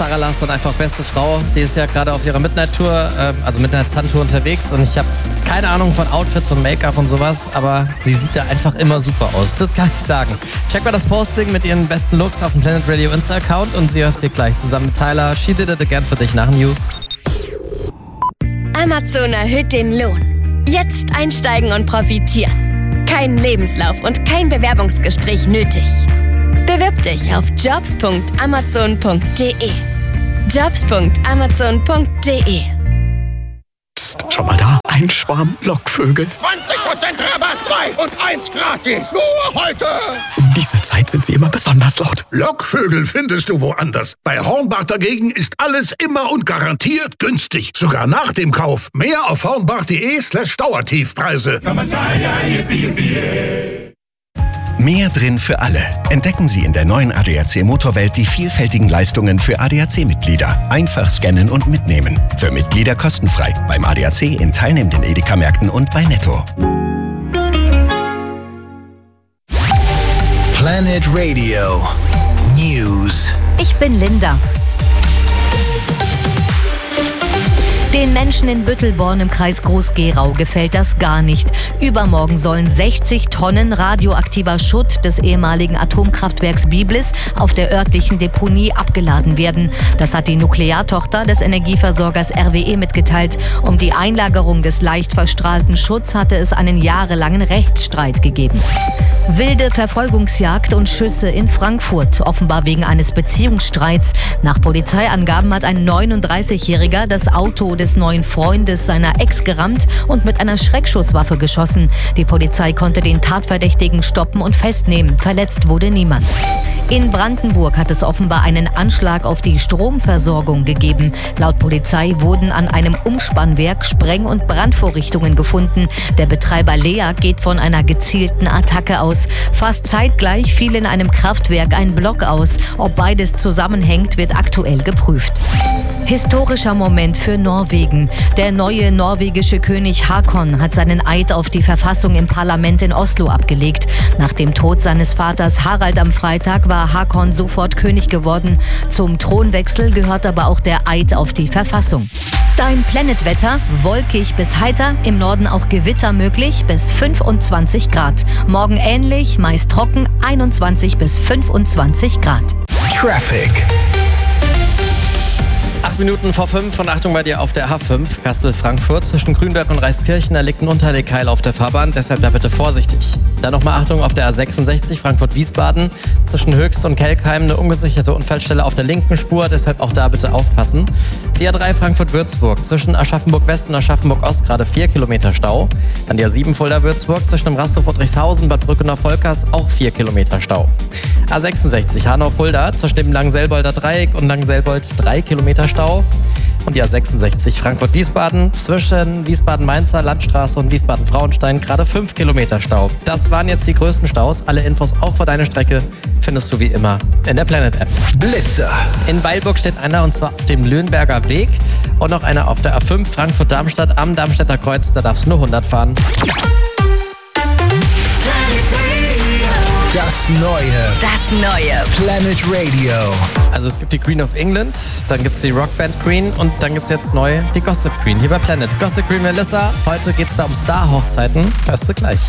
Sarah Larsson, einfach beste Frau. Die ist ja gerade auf ihrer Midnight-Tour, also Midnight-Sun-Tour unterwegs und ich habe keine Ahnung von Outfits und Make-up und sowas, aber sie sieht da einfach immer super aus. Das kann ich sagen. Check mal das Posting mit ihren besten Looks auf dem Planet Radio Insta-Account und sie hörst hier gleich zusammen mit Tyler. She Did It Again für dich nach News. Amazon erhöht den Lohn. Jetzt einsteigen und profitieren. Kein Lebenslauf und kein Bewerbungsgespräch nötig. Bewirb dich auf jobs.amazon.de. jobs.amazon.de. Psst, schau mal da. Ein Schwarm Lockvögel. 20% Rabatt, 2 und 1 gratis. Nur heute. Um diese Zeit sind sie immer besonders laut. Lockvögel findest du woanders. Bei Hornbach dagegen ist alles immer und garantiert günstig. Sogar nach dem Kauf. Mehr auf hornbach.de/Dauertiefpreise. Mehr drin für alle. Entdecken Sie in der neuen ADAC Motorwelt die vielfältigen Leistungen für ADAC-Mitglieder. Einfach scannen und mitnehmen. Für Mitglieder kostenfrei. Beim ADAC in teilnehmenden Edeka-Märkten und bei Netto. Planet Radio News. Ich bin Linda. Den Menschen in Büttelborn im Kreis Groß-Gerau gefällt das gar nicht. Übermorgen sollen 60 Tonnen radioaktiver Schutt des ehemaligen Atomkraftwerks Biblis auf der örtlichen Deponie abgeladen werden. Das hat die Nukleartochter des Energieversorgers RWE mitgeteilt. Um die Einlagerung des leicht verstrahlten Schutts hatte es einen jahrelangen Rechtsstreit gegeben. Wilde Verfolgungsjagd und Schüsse in Frankfurt, offenbar wegen eines Beziehungsstreits. Nach Polizeiangaben hat ein 39-Jähriger das Auto des neuen Freundes seiner Ex gerammt und mit einer Schreckschusswaffe geschossen. Die Polizei konnte den Tatverdächtigen stoppen und festnehmen. Verletzt wurde niemand. In Brandenburg hat es offenbar einen Anschlag auf die Stromversorgung gegeben. Laut Polizei wurden an einem Umspannwerk Spreng- und Brandvorrichtungen gefunden. Der Betreiber Lea geht von einer gezielten Attacke aus. Fast zeitgleich fiel in einem Kraftwerk ein Block aus. Ob beides zusammenhängt, wird aktuell geprüft. Historischer Moment für Norwegen. Der neue norwegische König Haakon hat seinen Eid auf die Verfassung im Parlament in Oslo abgelegt. Nach dem Tod seines Vaters Harald am Freitag war Haakon sofort König geworden. Zum Thronwechsel gehört aber auch der Eid auf die Verfassung. Dein Planetwetter, wolkig bis heiter, im Norden auch Gewitter möglich, bis 25 Grad. Morgen ähnlich, meist trocken, 21 bis 25 Grad. Traffic. 8 Minuten vor 5 und Achtung bei dir auf der H5 Kassel-Frankfurt zwischen Grünberg und Reiskirchen. Da liegt ein Unterlegkeil auf der Fahrbahn, deshalb da bitte vorsichtig. Dann nochmal Achtung auf der A66 Frankfurt-Wiesbaden zwischen Höchst und Kelkheim eine ungesicherte Unfallstelle auf der linken Spur, deshalb auch da bitte aufpassen. Die A3 Frankfurt-Würzburg zwischen Aschaffenburg-West und Aschaffenburg-Ost gerade 4 Kilometer Stau. Dann die A7 Fulda-Würzburg zwischen dem Rasthof Friedrichshausen, Bad Brückener-Volkers auch 4 Kilometer Stau. A66 Hanau-Fulda zwischen dem Langenselbolder Dreieck und Langenselbold 3 Kilometer Stau. Und die A66 Frankfurt-Wiesbaden zwischen Wiesbaden-Mainzer Landstraße und Wiesbaden-Frauenstein gerade 5 Kilometer Stau. Das waren jetzt die größten Staus. Alle Infos auch für deine Strecke findest du wie immer in der Planet-App. Blitzer. In Weilburg steht einer und zwar auf dem Löhnberger Weg und noch einer auf der A5 Frankfurt-Darmstadt am Darmstädter Kreuz. Da darfst du nur 100 fahren. Das neue Planet Radio. Also es gibt die Queen of England, dann gibt's die Rockband Queen und dann gibt's jetzt neu die Gossip Queen hier bei Planet. Gossip Queen Melissa, heute geht's da um Star-Hochzeiten. Hörst du gleich.